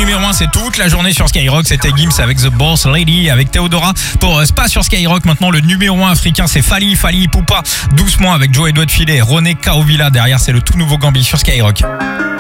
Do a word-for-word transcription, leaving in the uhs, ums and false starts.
numéro un, c'est toute la journée sur Skyrock. C'était Gims avec The Boss Lady, avec Theodora pour Spa sur Skyrock. Maintenant, le numéro un africain, c'est Fali, Fali Poupa, doucement avec Joe Edouard Filet et René Kaovila. Derrière, c'est le tout nouveau Gambi sur Skyrock.